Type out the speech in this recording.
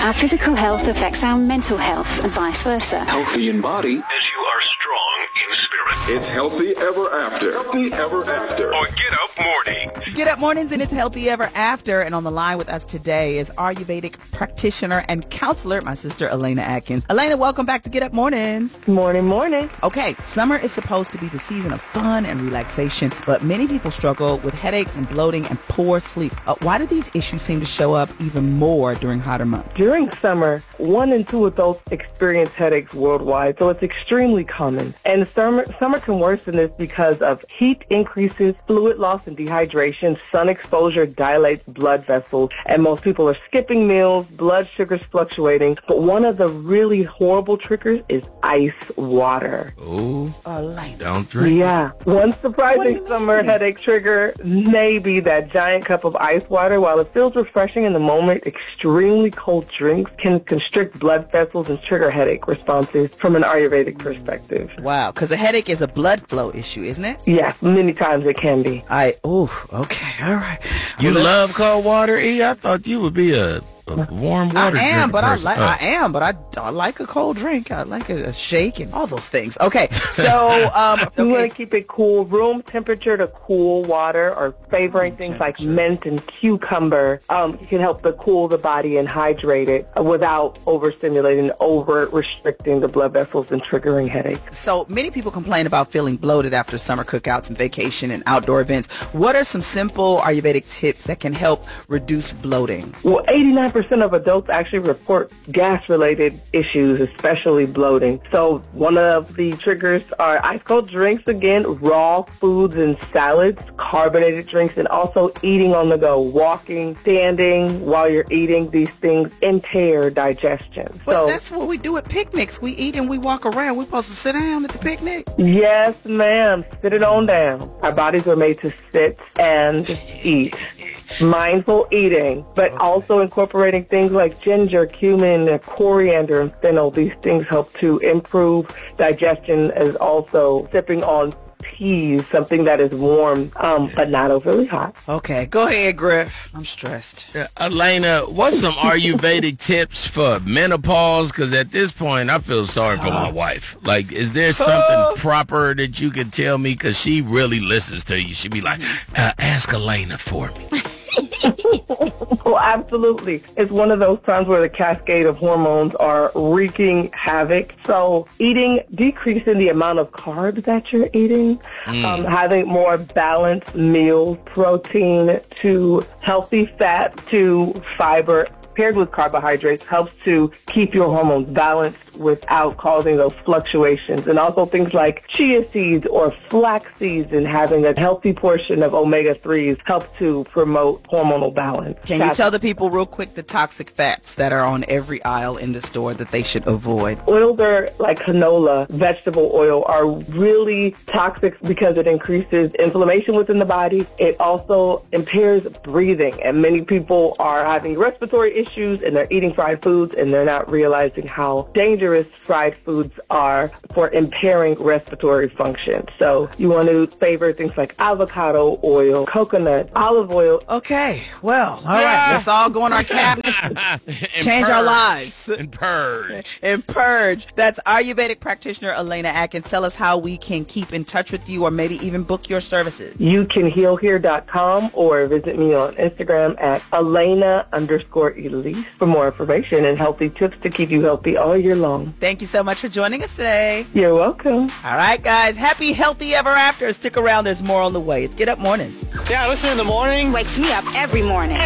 Our physical health affects our mental health and vice versa. Healthy in body as you are strong in spirit. It's Healthy Ever After. Healthy Ever After. On Get Up Mornings. Get Up Mornings, and it's Healthy Ever After. And on the line with us today is Ayurvedic practitioner and counselor, my sister Elena Atkins. Elena, welcome back to Get Up Mornings. Morning. Okay, summer is supposed to be the season of fun and relaxation, but many people struggle with headaches and bloating and poor sleep. Why do these issues seem to show up even more during hotter months? During summer, 1 in 2 adults experience headaches worldwide, so it's extremely common. And summer can worsen this because of heat increases, fluid loss and dehydration, sun exposure dilates blood vessels, and most people are skipping meals, blood sugars fluctuating. But one of the really horrible triggers is ice water. Oh, don't drink. Yeah. One surprising summer headache trigger may be that giant cup of ice water. While it feels refreshing in the moment, extremely cold drinks can constrict blood vessels and trigger headache responses from an Ayurvedic perspective. Wow, because a headache is a blood flow issue, isn't it? Yeah, many times it can be. Okay, all right. You love cold water, E? I thought you would be a warm water I am, but person. I like a cold drink. I like a shake and all those things. Okay, so you want to keep it cool, room temperature to cool water, or favoring things like mint and cucumber. It can help to cool the body and hydrate it without overstimulating, over-restricting the blood vessels and triggering headaches. So many people complain about feeling bloated after summer cookouts and vacation and outdoor events. What are some simple Ayurvedic tips that can help reduce bloating? Well, 89% of adults actually report gas-related issues, especially bloating. So one of the triggers are ice cold drinks again, raw foods and salads, carbonated drinks, and also eating on the go, walking, standing while you're eating. These things impair digestion. Well, that's what we do at picnics. We eat and we walk around. We're supposed to sit down at the picnic. Yes, ma'am. Sit it on down. Our bodies were made to sit and eat. Mindful eating, but also incorporating things like ginger, cumin, coriander, and fennel. These things help to improve digestion, as also sipping on teas, something that is warm, but not overly hot. Okay, go ahead, Griff. I'm stressed. Elena, what's some Ayurvedic tips for menopause? Because at this point, I feel sorry for my wife. Like, is there something proper that you can tell me? Because she really listens to you. She'd be like, ask Elena for me. Well, absolutely. It's one of those times where the cascade of hormones are wreaking havoc. So decreasing the amount of carbs that you're eating, having more balanced meals, protein to healthy fat to fiber, paired with carbohydrates, helps to keep your hormones balanced without causing those fluctuations. And also things like chia seeds or flax seeds, and having a healthy portion of omega-3s help to promote hormonal balance. Can you tell the people real quick the toxic fats that are on every aisle in the store that they should avoid? Oils are like canola, vegetable oil, are really toxic because it increases inflammation within the body. It also impairs breathing, and many people are having respiratory issues and they're eating fried foods and they're not realizing how dangerous fried foods are for impairing respiratory function. So you want to favor things like avocado oil, coconut, olive oil. Okay, well, all right. Let's all go in our cabinets, change our lives. And purge. That's Ayurvedic practitioner Elena Atkins. Tell us how we can keep in touch with you or maybe even book your services. You can healhere.com or visit me on Instagram at Elena_Elise for more information and healthy tips to keep you healthy all year long. Thank you so much for joining us today. You're welcome. All right, guys. Happy Healthy Ever After. Stick around. There's more on the way. It's Get Up Mornings. Yeah, listen in the morning. Wakes me up every morning.